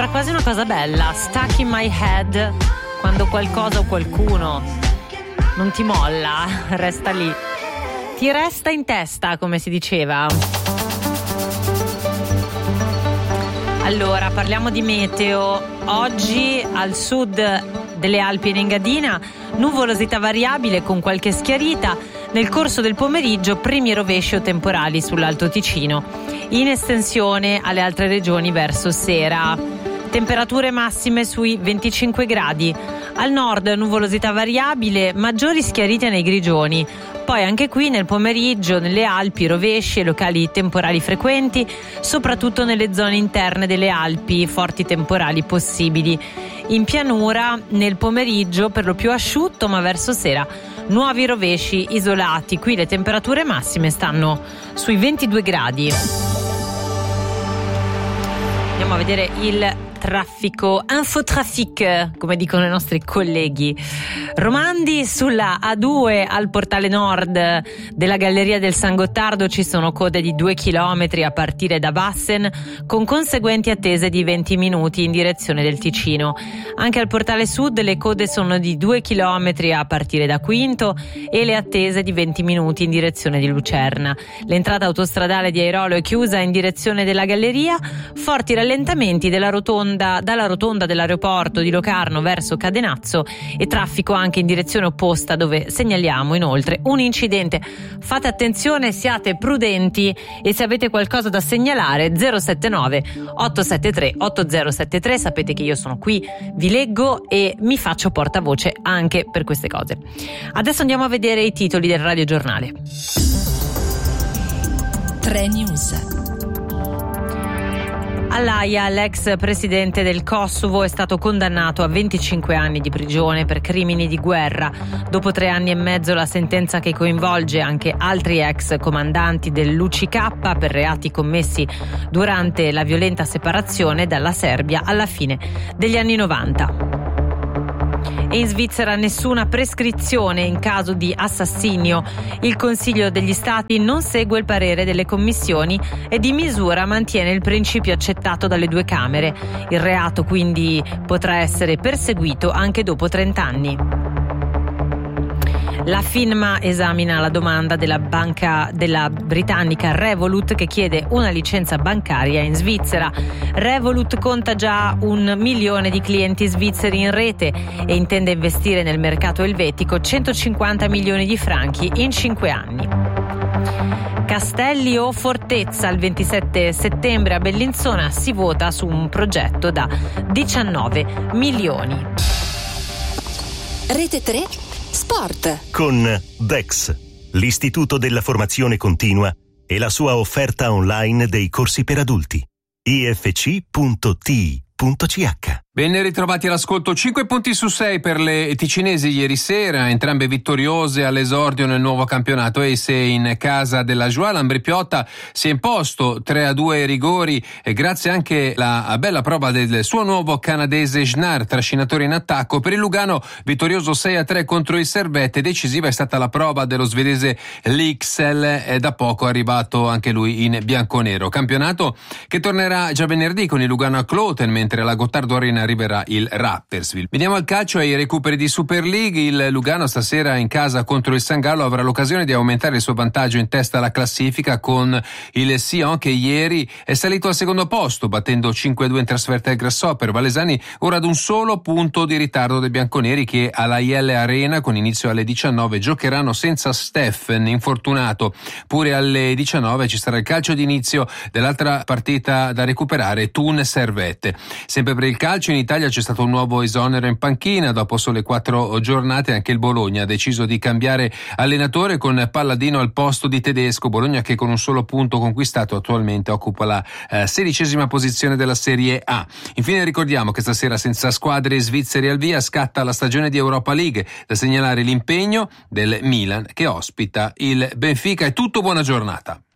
Sembra quasi una cosa bella, stuck in my head, quando qualcosa o qualcuno non ti molla, resta lì, ti resta in testa, come si diceva. Allora, parliamo di meteo. Oggi al sud delle Alpi e in Engadina nuvolosità variabile con qualche schiarita. Nel corso del pomeriggio primi rovesci o temporali sull'Alto Ticino, in estensione alle altre regioni verso sera. Temperature massime sui 25 gradi. Al nord nuvolosità variabile, maggiori schiarite nei grigioni. Poi anche qui nel pomeriggio nelle Alpi rovesci e locali temporali frequenti, soprattutto nelle zone interne delle Alpi, forti temporali possibili. In pianura nel pomeriggio per lo più asciutto, ma verso sera nuovi rovesci isolati. Qui le temperature massime stanno sui 22 gradi. Andiamo a vedere il traffico, infotraffic, come dicono i nostri colleghi romandi. Sulla A2 al portale nord della Galleria del San Gottardo ci sono code di 2 chilometri a partire da Bassen, con conseguenti attese di 20 minuti in direzione del Ticino. Anche al portale sud le code sono di 2 chilometri a partire da Quinto e le attese di 20 minuti in direzione di Lucerna. L'entrata autostradale di Airolo è chiusa in direzione della Galleria, forti rallentamenti dalla rotonda dell'aeroporto di Locarno verso Cadenazzo e traffico anche in direzione opposta, dove segnaliamo inoltre un incidente. Fate attenzione, siate prudenti e se avete qualcosa da segnalare 079 873 8073, sapete che io sono qui, vi leggo e mi faccio portavoce anche per queste cose. Adesso andiamo a vedere i titoli del radiogiornale. 3 News. All'Aia, l'ex presidente del Kosovo è stato condannato a 25 anni di prigione per crimini di guerra. Dopo 3 anni e mezzo la sentenza, che coinvolge anche altri ex comandanti dell'UCK per reati commessi durante la violenta separazione dalla Serbia alla fine degli anni 90. E in Svizzera nessuna prescrizione in caso di assassinio. Il Consiglio degli Stati non segue il parere delle commissioni e di misura mantiene il principio accettato dalle 2 Camere. Il reato quindi potrà essere perseguito anche dopo 30 anni. La FINMA esamina la domanda della banca della britannica Revolut, che chiede una licenza bancaria in Svizzera. Revolut conta già 1 milione di clienti svizzeri in rete e intende investire nel mercato elvetico 150 milioni di franchi in 5 anni. Castelli o fortezza? Il 27 settembre a Bellinzona si vota su un progetto da 19 milioni. Rete 3 Sport. Con DEX, l'Istituto della Formazione Continua e la sua offerta online dei corsi per adulti. ifc.ti.ch. Ben ritrovati all'ascolto. 5 punti su 6 per le ticinesi ieri sera, entrambe vittoriose all'esordio nel nuovo campionato. Esse in casa della Joie, l'Ambrì-Piotta si è imposto 3-2 ai rigori e grazie anche alla bella prova del suo nuovo canadese Jnár, trascinatore in attacco. Per il Lugano vittorioso 6-3 contro il Servette. Decisiva è stata la prova dello svedese Lycksell, e da poco è arrivato anche lui in bianconero. Campionato che tornerà già venerdì con il Lugano a Kloten, mentre alla Gottardo Arena arriverà il Rapperswil. Veniamo al calcio e ai recuperi di Super League. Il Lugano stasera in casa contro il San Gallo avrà l'occasione di aumentare il suo vantaggio in testa alla classifica con il Sion, che ieri è salito al secondo posto battendo 5-2 in trasferta al Grasshopper. Valesani ora ad un solo punto di ritardo dei bianconeri, che alla IL Arena con inizio alle 19 giocheranno senza Steffen infortunato. Pure alle 19 ci sarà il calcio d'inizio dell'altra partita da recuperare, Thun Servette. Sempre per il calcio in Italia c'è stato un nuovo esonero in panchina. Dopo sole 4 giornate anche il Bologna ha deciso di cambiare allenatore con Palladino al posto di Tedesco. Bologna che con un solo punto conquistato attualmente occupa la 16ª posizione della Serie A. Infine ricordiamo che stasera senza squadre svizzeri al via scatta la stagione di Europa League. Da segnalare l'impegno del Milan che ospita il Benfica. È tutto, buona giornata.